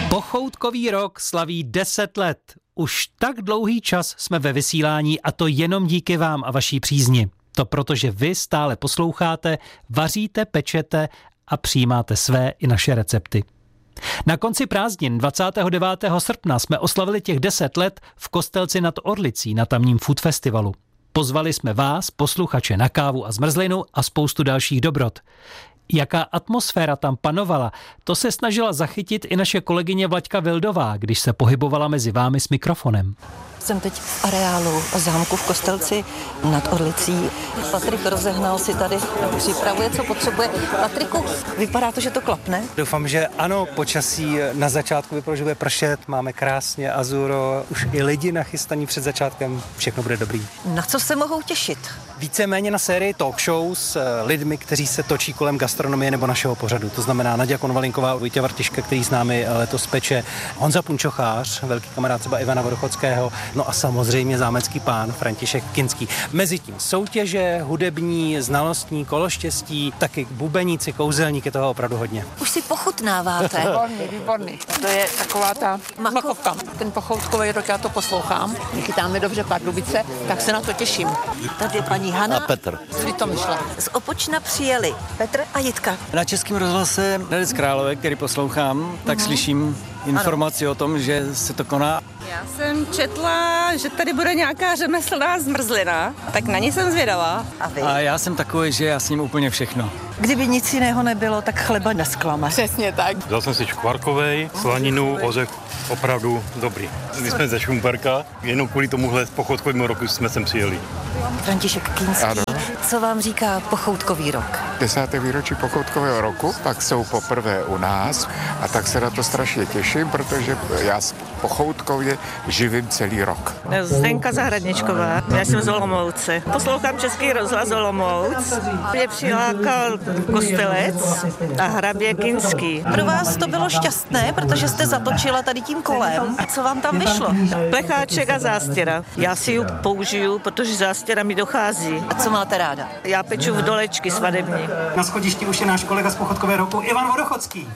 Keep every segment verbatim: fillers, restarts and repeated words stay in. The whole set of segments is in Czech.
Pochoutkový rok slaví deset let. Už tak dlouhý čas jsme ve vysílání a to jenom díky vám a vaší přízni. To protože vy stále posloucháte, vaříte, pečete a přijímáte své i naše recepty. Na konci prázdnin dvacátého devátého srpna jsme oslavili těch deset let v Kostelci nad Orlicí na tamním food festivalu. Pozvali jsme vás, posluchače, na kávu a zmrzlinu a spoustu dalších dobrot. Jaká atmosféra tam panovala, to se snažila zachytit i naše kolegyně Vlaďka Vildová, když se pohybovala mezi vámi s mikrofonem. Jsem teď v areálu zámku v Kostelci nad Orlicí. Patrik rozehnal si tady, připravuje, co potřebuje. Patriku, vypadá to, že to klapne? Doufám, že ano, počasí na začátku vypadá, že bude pršet, máme krásně azuro, už i lidi nachystaní před začátkem, všechno bude dobrý. Na co se mohou těšit? Víceméně na sérii talk show s lidmi, kteří se točí kolem gastronomie nebo našeho pořadu. To znamená Naďa Konvalinková, Vojtěch Vartiška, který s námi letos peče, Honza Punčochář, velký kamarád třeba Ivana Vodochodského, no a samozřejmě zámecký pán František Kinský. Mezitím soutěže, hudební, znalostní, kološtěstí, taky bubeníci, kouzelníky, toho opravdu hodně. Už si pochutnáváte. Výborný, výborný. To je taková ta makovka. Ten pochoutkový rok, já to poslouchám. Chytáme dobře Pardubice, tak se na to těším. Tady paní Hana a Petr. Kdy to myšla? Z Opočna přijeli Petr a Jitka. Na Českém rozhlase Hradec Králové, který poslouchám, tak uh-huh. slyším informaci ano. o tom, že se to koná. Já jsem četla, že tady bude nějaká řemeslná zmrzlina, tak na ní jsem zvědavá. A vy? A já jsem takový, že já s ním úplně všechno. Kdyby nic jiného nebylo, tak chleba nesklame. Přesně tak. Dal jsem si škvarkovej, slaninu, ořech, opravdu dobrý. My jsme ze Šumperka, jenom kvůli tomuhle pochoutkovému roku jsme sem přijeli. František Kinský, ano. Co vám říká pochoutkový rok? Desáté výročí pochoutkového roku, tak jsou poprvé u nás a tak se na to strašně těším, protože já pochoutkově živím celý rok. Zdenka Zahradničková, já jsem z Olomouce. Poslouchám Český rozhlas Olomouc. Mě přilákal Kostelec a hrabě Kinský. Pro vás to bylo šťastné, protože jste zatočila tady tím kolem. A co vám tam vyšlo? Plecháček a zástěra. Já si ji použiju, protože zástěra mi dochází. A co máte ráda? Já peču v dolečky svadební. Na schodišti už je náš kolega z pochoutkového roku Ivan Vodochodský.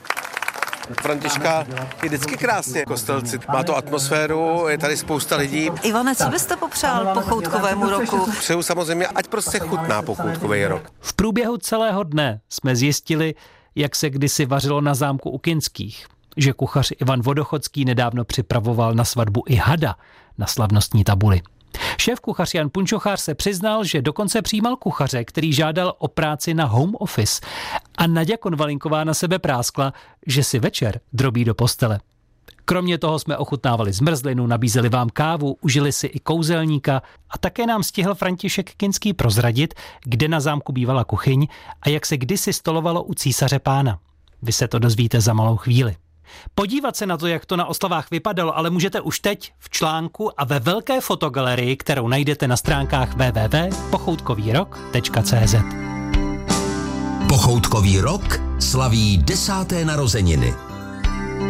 Františka je vždycky krásně v Kostelci. Má to atmosféru, je tady spousta lidí. Ivane, co byste popřál pochoutkovému roku? Přeju samozřejmě, ať prostě chutná pochoutkový rok. V průběhu celého dne jsme zjistili, jak se kdysi vařilo na zámku u Kinských. Že kuchař Ivan Vodochodský nedávno připravoval na svatbu i hada na slavnostní tabuli. Šéf kuchař Jan Punčochář se přiznal, že dokonce přijímal kuchaře, který žádal o práci na home office. A Naďa Konvalinková na sebe práskla, že si večer drobí do postele. Kromě toho jsme ochutnávali zmrzlinu, nabízeli vám kávu, užili si i kouzelníka a také nám stihl František Kinský prozradit, kde na zámku bývala kuchyň a jak se kdysi stolovalo u císaře pána. Vy se to dozvíte za malou chvíli. Podívat se na to, jak to na oslavách vypadalo, ale můžete už teď v článku a ve velké fotogalerii, kterou najdete na stránkách w w w tečka pochoutkový rok tečka c z. Pochoutkový rok slaví desáté narozeniny.